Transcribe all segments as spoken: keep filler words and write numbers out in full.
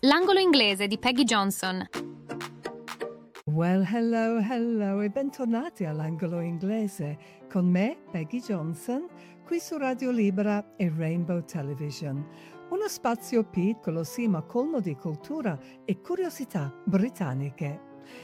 L'angolo inglese di Peggy Johnson. Well, hello, hello e bentornati all'angolo inglese con me, Peggy Johnson, qui su Radio Libera e Rainbow Television. Uno spazio piccolo, sì, ma colmo di cultura e curiosità britanniche.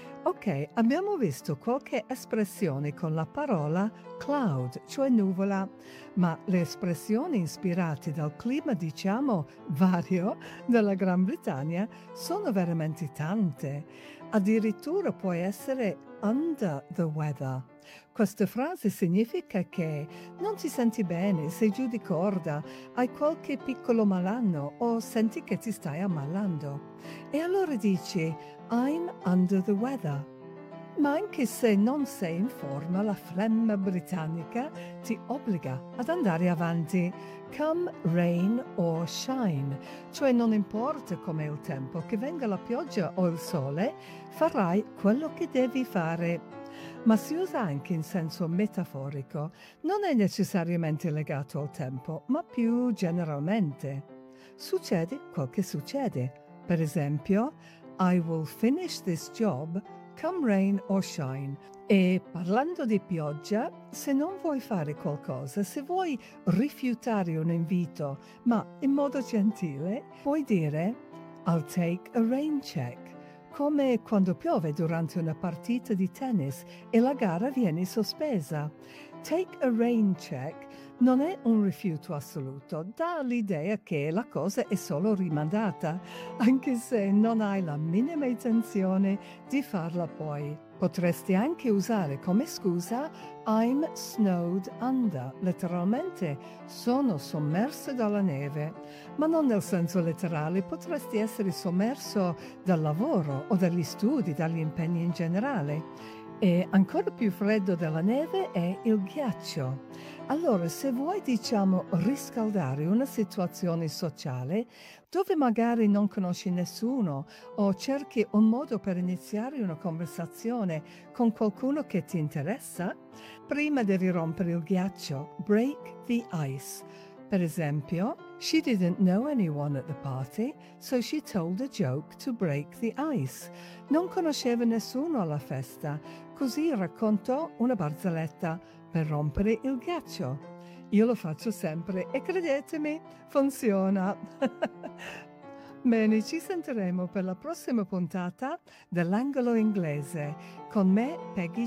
Ok, abbiamo visto qualche espressione con la parola cloud, cioè nuvola, ma le espressioni ispirate dal clima, diciamo, vario della Gran Bretagna sono veramente tante. Addirittura può essere under the weather. Questa frase significa che non ti senti bene, sei giù di corda, hai qualche piccolo malanno o senti che ti stai ammalando. E allora dici I'm under the weather. Ma anche se non sei in forma, la flemma britannica ti obbliga ad andare avanti, come rain or shine, cioè non importa com'è il tempo, che venga la pioggia o il sole, farai quello che devi fare. Ma si usa anche in senso metaforico, non è necessariamente legato al tempo, ma più generalmente. Succede quel che succede. Per esempio, I will finish this job come rain or shine. E parlando di pioggia, se non vuoi fare qualcosa, se vuoi rifiutare un invito, ma in modo gentile, puoi dire I'll take a rain check, come quando piove durante una partita di tennis e la gara viene sospesa. Take a rain check non è un rifiuto assoluto, dà l'idea che la cosa è solo rimandata, anche se non hai la minima intenzione di farla poi. Potresti anche usare come scusa I'm snowed under, letteralmente sono sommerso dalla neve, ma non nel senso letterale, potresti essere sommerso dal lavoro o dagli studi, dagli impegni in generale. E ancora più freddo della neve è il ghiaccio. Allora, se vuoi, diciamo, riscaldare una situazione sociale dove magari non conosci nessuno o cerchi un modo per iniziare una conversazione con qualcuno che ti interessa, prima devi rompere il ghiaccio, break the ice. Per esempio, she didn't know anyone at the party, so she told a joke to break the ice. Non conosceva nessuno alla festa, così raccontò una barzelletta per rompere il ghiaccio. Io lo faccio sempre e credetemi, funziona. Bene, ci sentiremo per la prossima puntata dell'angolo inglese con me, Peggy